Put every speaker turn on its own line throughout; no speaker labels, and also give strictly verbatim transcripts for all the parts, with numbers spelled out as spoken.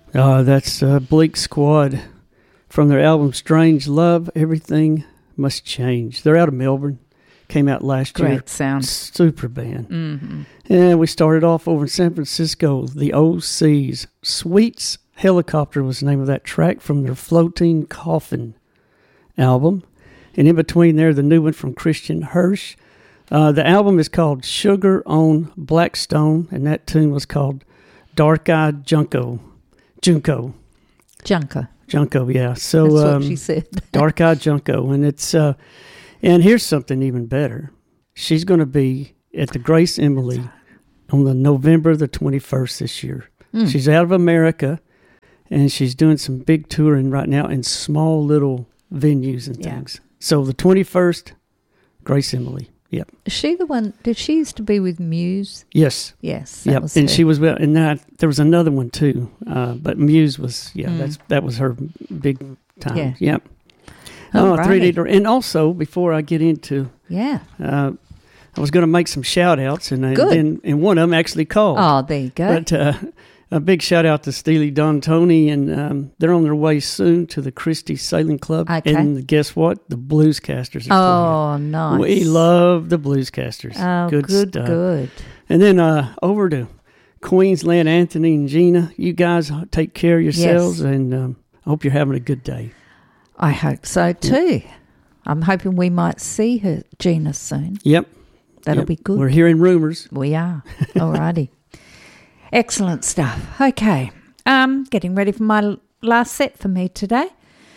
Uh, that's uh, Bleak Squad from their album Strange Love, Everything Must Change. They're out of Melbourne. Came out last
Great
year.
Great sound.
Super band.
Mm-hmm.
And we started off over in San Francisco, the O Cs. Sweets Helicopter was the name of that track from their Floating Coffin album. And in between there, the new one from Christian Hirsch. Uh, the album is called Sugar on Blackstone, and that tune was called Dark Eyed Junko. Junko.
Junko.
Junko, yeah. So
that's what
um,
she said.
Dark Eyed Junko, and it's uh, and here's something even better. She's going to be at the Grace Emily on the November the twenty-first this year. Mm. She's out of America, and she's doing some big touring right now in small little venues and things. Yeah. So the twenty-first, Grace Emily. Yep.
Is she the one? Did she used to be with Muse?
Yes.
Yes.
Yep. And her. She was well, and that there was another one too. Uh, but Muse was yeah. Mm. That's that was her big time. Yeah. Yep. Oh, uh, three D, and also before I get into
yeah,
uh, I was going to make some shout outs, and
Good.
and, and one of them actually called.
Oh, there you go.
But uh, a big shout out to Steely Don Tony, and um, they're on their way soon to the Christie Sailing Club.
Okay.
And guess what? The Bluescasters
Oh,
are playing.
nice.
We love the Bluescasters.
Oh,
good,
good
stuff.
Good.
And then uh, over to Queensland, Anthony and Gina. You guys take care of yourselves, yes. and um, I hope you're having a good day.
I hope so too. I'm hoping we might see her, Gina, soon.
Yep.
That'll
yep.
be good.
We're hearing rumors.
We are. Alrighty. Excellent stuff. Okay. Um, getting ready for my last set for me today.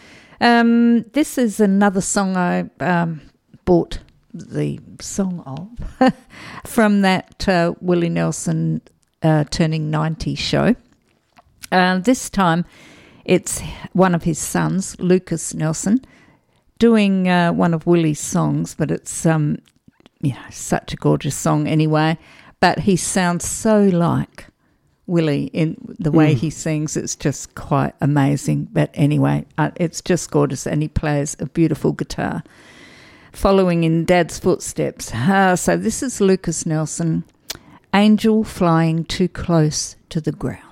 Um, this is another song I um, bought the song of from that uh, Willie Nelson uh, Turning ninety show. Uh, this time it's one of his sons, Lucas Nelson, doing uh, one of Willie's songs, but it's um, you know, such a gorgeous song anyway. But he sounds so like Willie in the way mm. he sings. It's just quite amazing. But anyway, uh, it's just gorgeous, and he plays a beautiful guitar, following in Dad's footsteps. Uh, so this is Lucas Nelson, Angel Flying Too Close to the Ground.